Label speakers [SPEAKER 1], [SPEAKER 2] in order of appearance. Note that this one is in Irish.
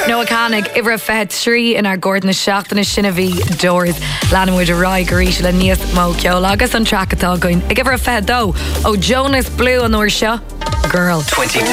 [SPEAKER 1] No canig ibre fe trí in ar Gordon seachtainna sinna bhí doors leanmuid a rá goríise le níos mó ceola agus an trachatá goin ag ibre fe dó ó Jonas Blue an uair seo Girl
[SPEAKER 2] 20